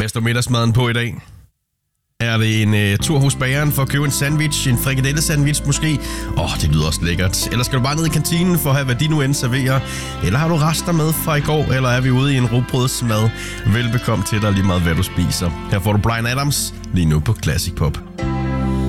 Hvad står middagsmaden på i dag? Er det en tur hos bageren for at købe en sandwich, en frikadelle-sandwich måske? Det lyder også lækkert. Eller skal du bare ned i kantinen for at have, hvad de nu end serverer? Eller har du rester med fra i går, eller er vi ude i en rugbrødsmad? Velbekomme til dig lige meget, hvad du spiser. Her får du Bryan Adams lige nu på Classic Pop.